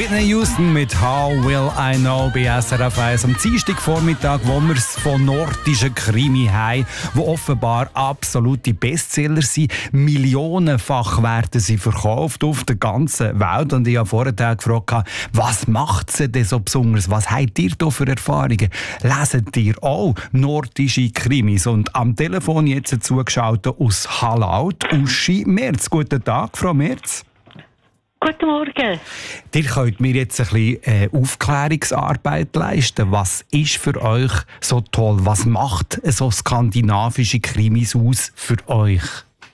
Whitney Houston mit «How Will I Know» bei SRF 1 am Dienstagvormittag, wo wir es von nordischen Krimi haben, die offenbar absolute Bestseller sind. Millionenfach werden sie verkauft auf der ganzen Welt. Und ich habe vorher gefragt, was macht sie denn so besonders? Was habt ihr da für Erfahrungen? Leset ihr auch nordische Krimis? Und am Telefon jetzt zugeschaltet aus Hallaut, Uschi Merz. Guten Tag, Frau Merz. Guten Morgen. Ihr könnt mir jetzt ein bisschen Aufklärungsarbeit leisten. Was ist für euch so toll? Was macht so skandinavische Krimis aus für euch?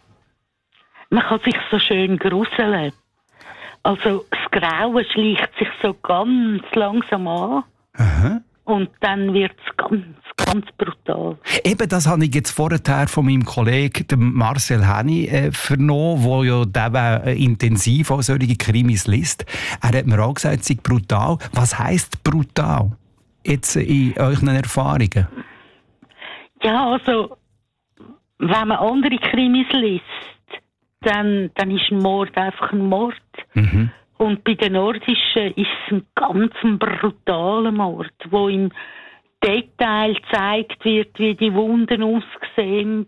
Man kann sich so schön gruseln. Also das Grauen schleicht sich so ganz langsam an. Aha. Und dann wird es ganz brutal. Eben, das habe ich jetzt vorher von meinem Kollegen dem Marcel Henny vernommen, der ja intensiv auch solche Krimis liest. Er hat mir auch gesagt, es sei brutal. Was heisst brutal? Jetzt in euren Erfahrungen? Ja, also, wenn man andere Krimis liest, dann ist ein Mord einfach ein Mord. Mhm. Und bei den Nordischen ist es ein ganz brutaler Mord, wo im Detail gezeigt wird, wie die Wunden aussehen,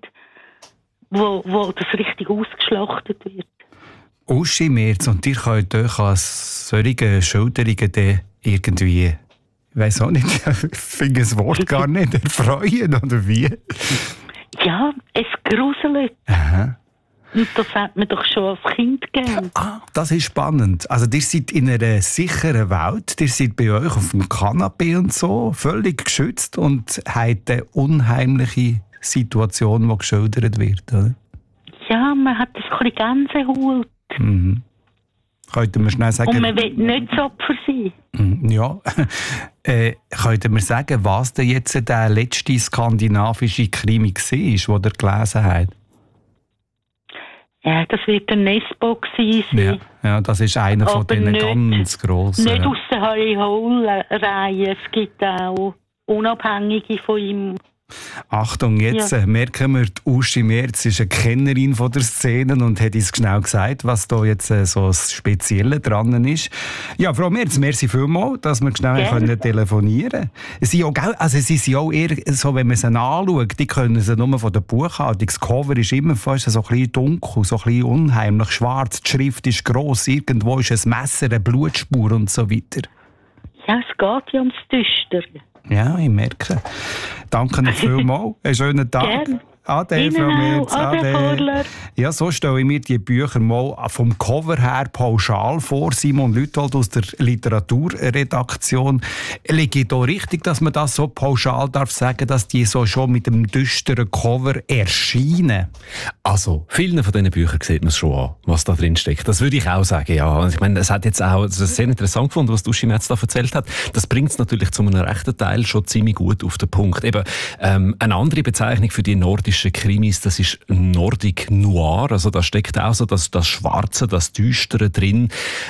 wo das richtig ausgeschlachtet wird. Uschi Merz, und ihr könnt euch an solchen Schilderungen irgendwie, ich weiss auch nicht, ich finde das Wort gar nicht, erfreuen, oder wie? Ja, es gruselt. Aha. Und das hat man doch schon als Kind gegeben. Ah, das ist spannend. Also ihr seid in einer sicheren Welt, ihr seid bei euch auf dem Kanapee und so, völlig geschützt und habt eine unheimliche Situation, die geschildert wird, oder? Ja, man hat ein bisschen Gänsehaut. Mhm. Könnt ihr mir schnell sagen... Und man will nicht das Opfer sein. Ja. Könnt ihr mir sagen, was denn jetzt der letzte skandinavische Krimi war, den ihr gelesen habt? Ja, das wird ein Nesbo gewesen sein. Ja, das ist einer von diesen ganz grossen. Nicht aus der Harry Hole-Reihe. Es gibt auch Unabhängige von ihm. Achtung, jetzt merken wir, die Uschi Merz ist eine Kennerin von der Szene und hat uns genau gesagt, was da jetzt so das Spezielle dran ist. Ja, Frau Merz, merci vielmals, dass wir schnell telefonieren können. Sie sind auch eher so, wenn man sie anschaut, die können sie nur von der Buchhaltung. Das Cover ist immer fast so ein bisschen dunkel, so ein bisschen unheimlich schwarz, die Schrift ist gross, irgendwo ist ein Messer, eine Blutspur und so weiter. Ja, es geht ja ums Düstere. Ja, ich merke. Danke noch vielmals. Einen schönen Tag. Gerne. Ade, Frau Merz. Ade. Ja, so stelle ich mir die Bücher mal vom Cover her pauschal vor. Simon Lüthold aus der Literaturredaktion. Liege ich da richtig, dass man das so pauschal darf sagen, dass die so schon mit dem düsteren Cover erscheinen? Also, vielen von diesen Büchern sieht man es schon an, was da drin steckt. Das würde ich auch sagen, ja. Ich meine, es hat jetzt auch sehr interessant gefunden, was Uschi Merz da erzählt hat. Das bringt es natürlich zu einem rechten Teil schon ziemlich gut auf den Punkt. Eben, eine andere Bezeichnung für die nordischen Krimis, das ist Nordic Noir. Also da steckt auch so das Schwarze, das Düstere drin.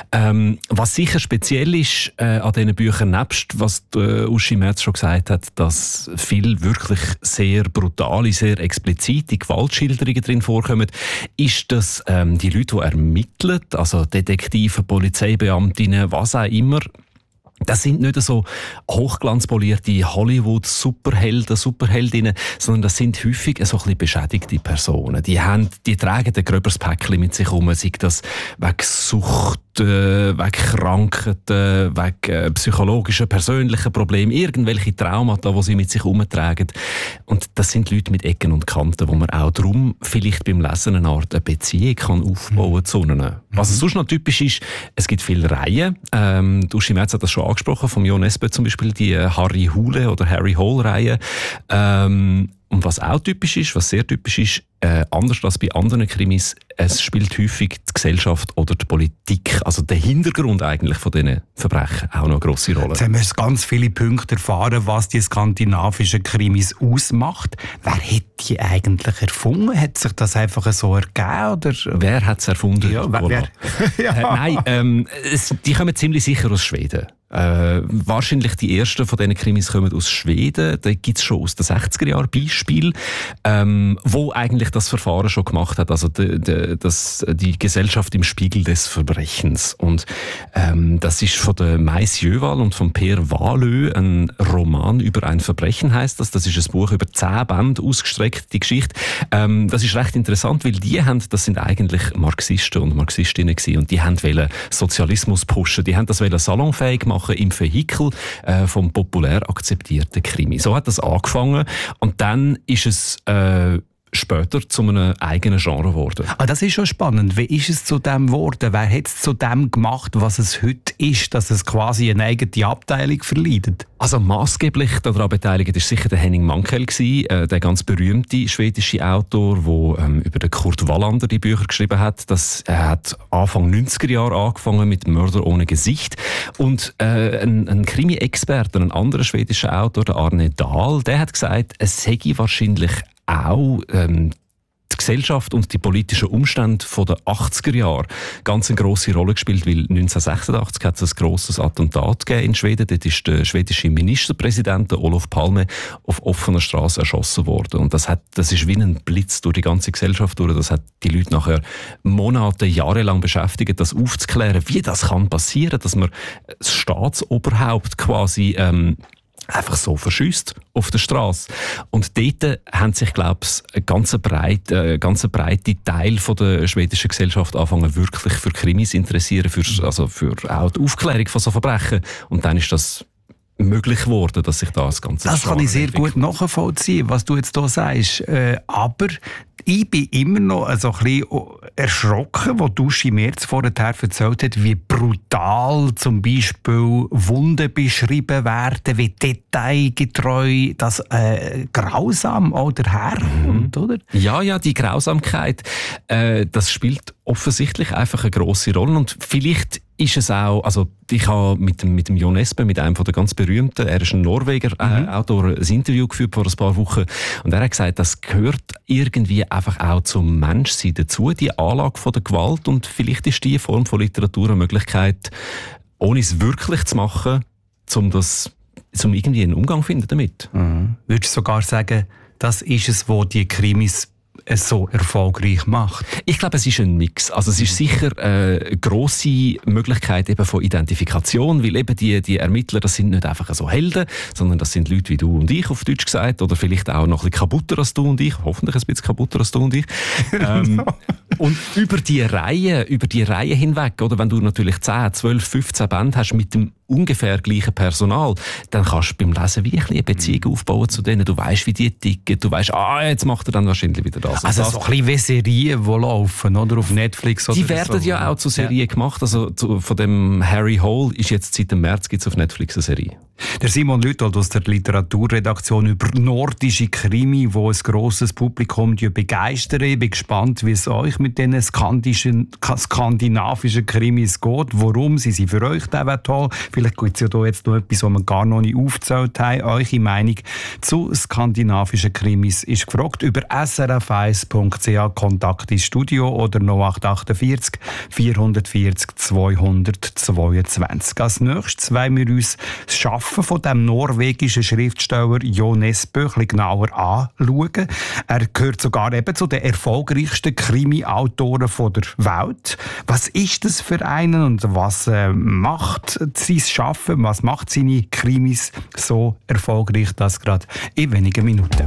Was sicher speziell ist an diesen Büchern, nebst was Uschi Merz schon gesagt hat, dass viel wirklich sehr brutale, sehr explizite Gewaltschilderungen drin vorkommen, ist, dass die Leute, die ermitteln, also Detektive, Polizeibeamtinnen, was auch immer, das sind nicht so hochglanzpolierte Hollywood-Superhelden, Superheldinnen, sondern das sind häufig so ein bisschen beschädigte Personen. Die tragen ein gröberes Päckchen mit sich herum, sei das wegen Sucht, wegen Krankheiten, wegen psychologischen, persönlichen Problemen, irgendwelche Traumata, die sie mit sich herumtragen. Und das sind Leute mit Ecken und Kanten, wo man auch darum vielleicht beim Lesen eine Art Beziehung kann aufbauen zu ihnen. Was sonst noch typisch ist, es gibt viele Reihen. Uschi Merz hat das schon angesprochen, von Jo Nesbø zum Beispiel, die Harry Hole oder Harry Hole-Reihe. Und was auch typisch ist, was sehr typisch ist, anders als bei anderen Krimis, es spielt häufig die Gesellschaft oder die Politik, also der Hintergrund eigentlich von diesen Verbrechen, auch noch eine grosse Rolle. Jetzt haben wir ganz viele Punkte erfahren, was die skandinavischen Krimis ausmacht. Wer hat die eigentlich erfunden? Hat sich das einfach so ergeben? Oder? Wer hat es erfunden? Ja, wer? Nein, die kommen ziemlich sicher aus Schweden. Wahrscheinlich die ersten von diesen Krimis kommen aus Schweden. Da gibt es schon aus den 60er Jahren Beispiele, wo eigentlich das Verfahren schon gemacht hat. Also die Gesellschaft im Spiegel des Verbrechens. Und das ist von der Mais Jöwal und von Per Wahlö ein Roman über ein Verbrechen, heisst das. Das ist ein Buch über 10 Bände ausgestreckt, die Geschichte. Das ist recht interessant, weil das sind eigentlich Marxisten und Marxistinnen gewesen, und die wollten Sozialismus pushen. Die haben das salonfähig machen im Vehikel vom populär akzeptierten Krimi. So hat das angefangen und dann ist es später zu einem eigenen Genre geworden. Das ist schon spannend. Wie ist es zu dem geworden? Wer hat es zu dem gemacht, was es heute ist, dass es quasi eine eigene Abteilung verleidet? Also maßgeblich daran beteiligt ist sicher der Henning Mankell gewesen, der ganz berühmte schwedische Autor, der über den Kurt Wallander die Bücher geschrieben hat. Er hat Anfang 90er Jahre angefangen mit Mörder ohne Gesicht. Und ein Krimi-Experte, ein anderer schwedischer Autor, der Arne Dahl, der hat gesagt, es sei wahrscheinlich auch die Gesellschaft und die politischen Umstände von den 80er Jahren ganz eine grosse Rolle gespielt, weil 1986 hat es ein grosses Attentat gegeben in Schweden. Dort ist der schwedische Ministerpräsident Olof Palme auf offener Straße erschossen worden. Und das ist wie ein Blitz durch die ganze Gesellschaft durch. Das hat die Leute nachher Monate, jahrelang beschäftigt, das aufzuklären, wie das kann passieren, dass man das Staatsoberhaupt quasi einfach so verschüsst auf der Straße. Und dort haben sich, glaube ich, ein ganz breite Teil von der schwedischen Gesellschaft angefangen, wirklich für Krimis interessieren, für auch die Aufklärung von so Verbrechen. Und dann ist das möglich geworden, dass sich das Ganze Das kann ich sehr gut nachvollziehen, was du jetzt hier sagst. Aber ich bin immer noch so ein bisschen erschrocken, wo Uschi mir vorher erzählt hat, wie brutal zum Beispiel Wunden beschrieben werden, wie detailgetreu das grausam auch daherkommt, oder? Ja, die Grausamkeit, das spielt offensichtlich einfach eine grosse Rolle. Und vielleicht ist es auch, also ich habe mit dem Jon Espe, mit einem von der ganz berühmten, er ist ein Norweger, Autor, ein Interview geführt vor ein paar Wochen, und er hat gesagt, das gehört irgendwie einfach auch zum Menschsein dazu, die Anlage von der Gewalt, und vielleicht ist die Form von Literatur eine Möglichkeit, ohne es wirklich zu machen, um irgendwie einen Umgang zu finden damit. Würdest du sogar sagen, das ist es, wo die Krimis so erfolgreich macht? Ich glaube, es ist ein Mix. Also es ist sicher eine grosse Möglichkeit eben von Identifikation, weil eben die Ermittler, das sind nicht einfach so Helden, sondern das sind Leute wie du und ich, auf Deutsch gesagt, oder vielleicht auch noch ein bisschen kaputter als du und ich, hoffentlich ein bisschen kaputter als du und ich. Und über die Reihe hinweg, oder wenn du natürlich 10, 12, 15 Bände hast mit dem ungefähr gleichen Personal, dann kannst du beim Lesen wie eine Beziehung aufbauen zu denen. Du weißt, wie die ticken. Du weißt, jetzt macht er dann wahrscheinlich wieder das. Also so ein bisschen wie Serien, die laufen, oder? Auf Netflix oder so. Die werden ja auch zu Serien gemacht. Also von dem Harry Hole ist jetzt seit dem März gibt's auf Netflix eine Serie. Der Simon Lüthold aus der Literaturredaktion über nordische Krimi, wo ein grosses Publikum begeistern. Ich bin gespannt, wie es euch mit diesen skandinavischen Krimis geht. Warum sind sie für euch toll? Vielleicht gibt es ja da jetzt noch etwas, was wir gar noch nicht aufgezählt haben. Eure Meinung zu skandinavischen Krimis ist gefragt über srf1.ch, Kontakt ins Studio oder 0848 440 222. Als nächstes wollen wir uns das Schaffen von dem norwegischen Schriftsteller Jon Espe ein bisschen genauer anschauen. Er gehört sogar eben zu den erfolgreichsten Krimi-Autoren der Welt. Was ist das für einen und was macht sein Schaffen, was macht seine Krimis so erfolgreich, das gerade in wenigen Minuten?